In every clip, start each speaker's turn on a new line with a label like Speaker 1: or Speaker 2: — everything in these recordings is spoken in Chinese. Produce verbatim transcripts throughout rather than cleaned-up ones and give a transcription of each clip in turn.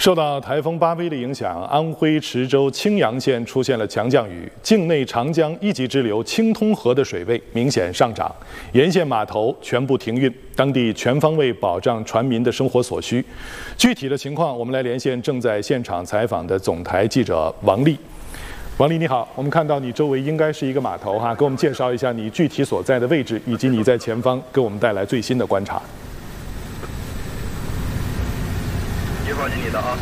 Speaker 1: 受到台风巴威的影响，安徽池州青阳县出现了强降雨，境内长江一级支流青通河的水位明显上涨，沿线码头全部停运，当地全方位保障船民的生活所需。具体的情况，我们来连线正在现场采访的总台记者王丽。王丽你好，我们看到你周围应该是一个码头哈，给我们介绍一下你具体所在的位置，以及你在前方给我们带来最新的观察。
Speaker 2: 一号经理的啊。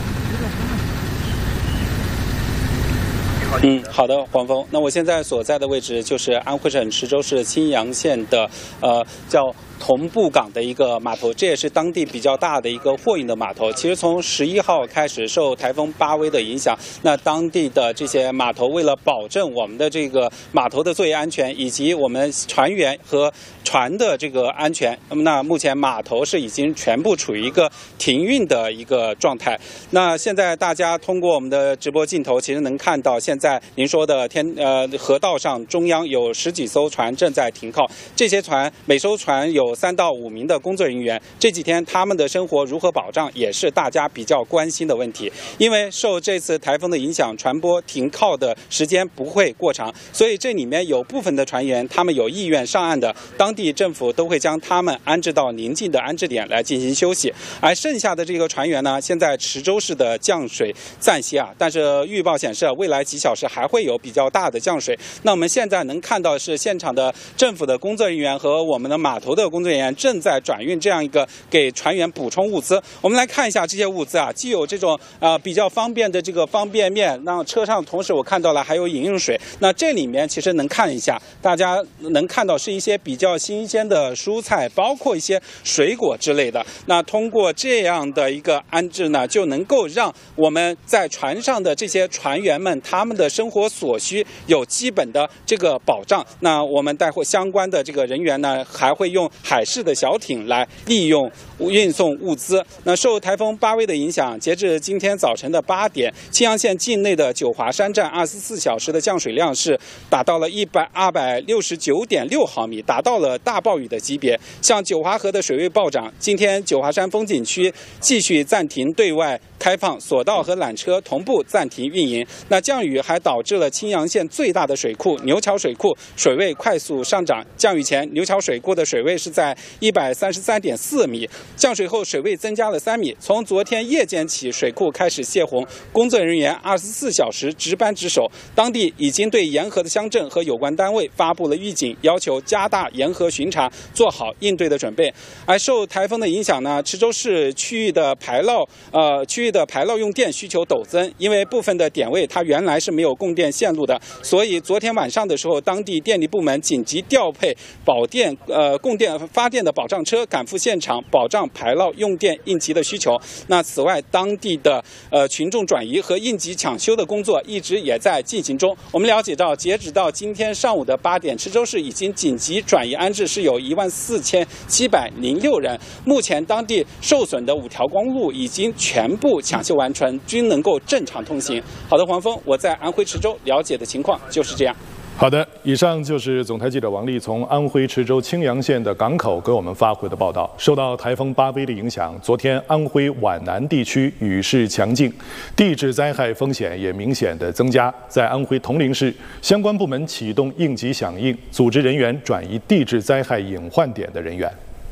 Speaker 3: 嗯，好的，黄峰。那我现在所在的位置就是安徽省池州市青阳县的，呃，叫同步港的一个码头，这也是当地比较大的一个货运的码头。其实从十一号开始，受台风巴威的影响，那当地的这些码头为了保证我们的这个码头的作业安全，以及我们船员和船的这个安全，那么那目前码头是已经全部处于一个停运的一个状态。那现在大家通过我们的直播镜头，其实能看到现在您说的天呃河道上中央有十几艘船正在停靠，这些船每艘船有三到五名的工作人员。这几天他们的生活如何保障，也是大家比较关心的问题。因为受这次台风的影响，船舶停靠的时间不会过长，所以这里面有部分的船员他们有意愿上岸的，当地政府都会将他们安置到邻近的安置点来进行休息。而剩下的这个船员呢，现在池州市的降水暂歇啊，但是预报显示未来几小时还会有比较大的降水。那我们现在能看到是现场的政府的工作人员和我们的码头的工作人员正在转运这样一个给船员补充物资。我们来看一下这些物资啊，既有这种呃比较方便的这个方便面，那车上同时我看到了还有饮用水。那这里面其实能看一下，大家能看到是一些比较新鲜的蔬菜，包括一些水果之类的。那通过这样的一个安置呢，就能够让我们在船上的这些船员们他们的生活所需有基本的这个保障。那我们待会相关的这个人员呢，还会用海事的小艇来利用运送物资。那受台风巴威的影响，截至今天早晨的八点，青阳县境内的九华山站二十四小时的降水量是达到了一百二百六十九点六毫米，达到了大暴雨的级别。像九华河的水位暴涨，今天九华山风景区继续暂停对外开放，索道和缆车同步暂停运营。那降雨还导致了青阳县最大的水库牛桥水库水位快速上涨。降雨前，牛桥水库的水位是在一百三十三点四米，降水后水位增加了三米。从昨天夜间起，水库开始泄洪，工作人员二十四小时值班值守。当地已经对沿河的乡镇和有关单位发布了预警，要求加大沿河巡查，做好应对的准备。而受台风的影响呢，池州市区域的排涝呃区域的排涝用电需求陡增，因为部分的点位它原来是没有供电线路的，所以昨天晚上的时候，当地电力部门紧急调配保电呃供电发电的保障车赶赴现场，保障排涝用电应急的需求。那此外，当地的呃群众转移和应急抢修的工作一直也在进行中。我们了解到，截止到今天上午的八点，池州市已经紧急转移安置是有一万四千七百零六人。目前当地受损的五条公路已经全部抢修完成，均能够正常通行。好的，黄峰，我在安徽池州了解的情况就是这样。
Speaker 1: 好的，以上就是总台记者王丽从安徽池州青阳县的港口给我们发回的报道。受到台风巴威的影响，昨天安徽皖南地区雨势强劲，地质灾害风险也明显的增加。在安徽铜陵市，相关部门启动应急响应，组织人员转移地质灾害隐患点的人员。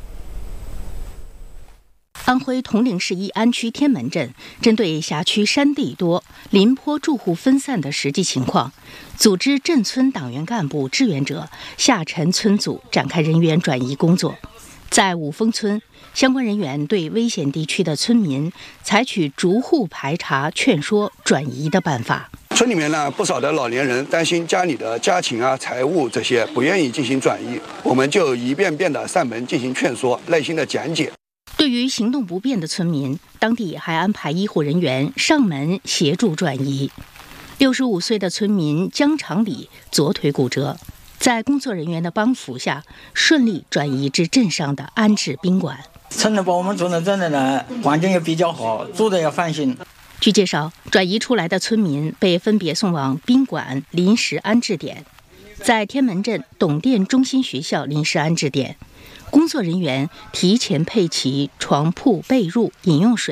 Speaker 4: 安徽铜陵市义安区天门镇针对辖区山地多、林坡住户分散的实际情况，组织镇村党员干部、志愿者下沉村组展开人员转移工作。在五峰村，相关人员对危险地区的村民采取逐户排查、劝说、转移的办法。
Speaker 5: 村里面呢，不少的老年人担心家里的家禽啊、财物这些，不愿意进行转移，我们就一遍遍的上门进行劝说、耐心的讲解。
Speaker 4: 对于行动不便的村民，当地还安排医护人员上门协助转移。六十五岁的村民江长礼左腿骨折，在工作人员的帮扶下，顺利转移至镇上的安置宾馆。
Speaker 6: 村里把我们住在这里呢，环境也比较好，住的也放心。
Speaker 4: 据介绍，转移出来的村民被分别送往宾馆临时安置点，在天门镇董店中心学校临时安置点。工作人员提前配齐床铺、被褥、饮用水。